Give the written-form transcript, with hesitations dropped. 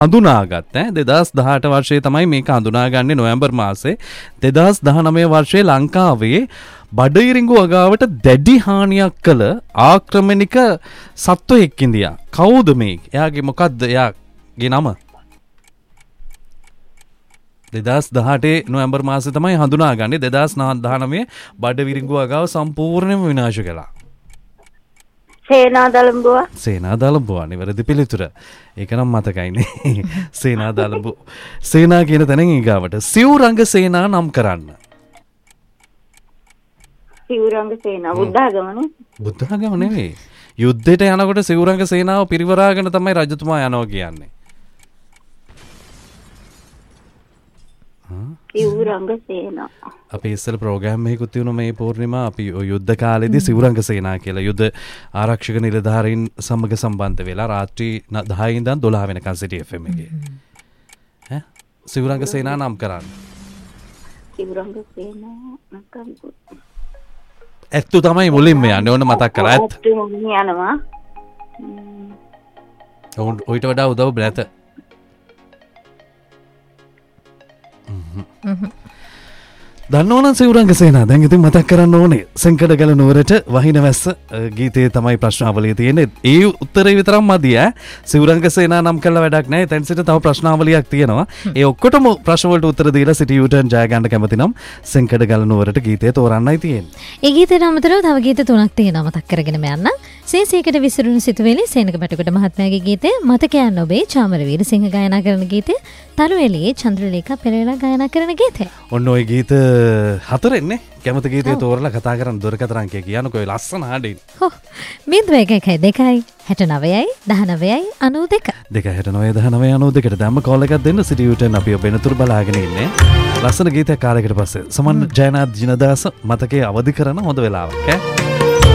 හඳුනාගත්ත 2018 වර්ෂයේ තමයි මේක හඳුනාගන්නේ නොවැම්බර් මාසේ 2019 වර්ෂයේ ලංකාවේ බඩඉරිඟු වගාවට දැඩි හානියක් කළ ආක්‍රමණික සත්වයෙක් ඉඳියා. කවුද මේ? එයාගේ මොකද්ද එයාගේ නම? 2018 නොවැම්බර් මාසේ තමයි හඳුනාගන්නේ. 2019 බඩඉරිඟු වගාව සම්පූර්ණයෙන්ම විනාශ කළා. සේනාදලඹුවා නිවැරදි පිළිතුර. ඒක නම් මතකයිනේ. සේනාදලඹු. සේනා කියන තැනින් ඊගාවට සිව්රංග සේනා නම් කරන්න. සිව්රංග සේනාව බුද්ධාගමනේ. බුද්ධාගම නෙවෙයි. යුද්ධයට යනකොට සිව්රංග සේනාව පිරිවරාගෙන තමයි රජතුමා යනවා කියන්නේ. සිව්රංග සේනා. අපි ඉස්සෙල් ප්‍රෝග්‍රෑම් එකකුත් තියුණා මේ පූර්ණිමා අපි යුද්ධ කාලේදී සිව්රංග සේනා කියලා යුද්ධ ආරක්ෂක නිලධාරීන් සමග සම්බන්ධ වෙලා රාත්‍රී 10 ඉඳන් 12 වෙනකන් සිටි FM එකේ. ඈ සිව්රංග සේනා නම් කරන්න. සිව්රංග සේනා නම් කරන්න. ඇත්තු තමයි මුලින්ම යන්නේ. ඕන මතක් කරා ඇත්ත. යනවා. ඔයිට වඩා උදව් නැත. දන්නවනම් සිව්රංග සේනා දැන් ඉතින් මතක් කරන්න ඕනේ. සංකඩගල නුවරට වහින වැස්ස ගීතයේ තමයි ප්‍රශ්නාවලිය තියෙන්නේ. ඒ උත්තරේ විතරක් මදි ඈ. සිව්රංග සේනා නම් කළා වැඩක් නැහැ. එතෙන් සිට තව ප්‍රශ්නාවලියක් තියෙනවා. ඒ ඔක්කොටම ප්‍රශ්න වලට උත්තර දීලා සිටි යූටර්න් ජය ගන්න කැමති නම් සංකඩගල නුවරට ගීතය තෝරන්නයි තියෙන්නේ. ඒ ගීතයට අමතරව තව ගීත තුනක් තියෙනවා මතක් කරගෙන යන්න. සේසේකට විසිරුණු සිතුවිලි සේනක පැටකොට මහත්මයාගේ ගීතය මතකයන් ඔබේ චාමර වීරසිංහ ගායනා කරන ගීතය තරුවෙලියේ චන්ද්‍රලේඛා පෙරේරා ගායනා කරන ගීතය. ඔන්න ඔය ගීත හතරෙන්නේ කැමති ගීතය තෝරලා කතා කරන් දුරකථන අංකය කියනකෝ ලස්සන හඬින්. හො 0112 69යි 19යි 92. 269 19 92ට දැම්ම කෝල් එකක් දෙන්න සිටි යූටර්න් අපි ඔබ වෙනතුරු බලාගෙන ඉන්නේ. ලස්සන ගීතයක් කාලයකට පස්සේ සමන් ජයනාත් ජිනදාස මතකයේ අවදි කරන හොඳ වෙලාවක් ඈ.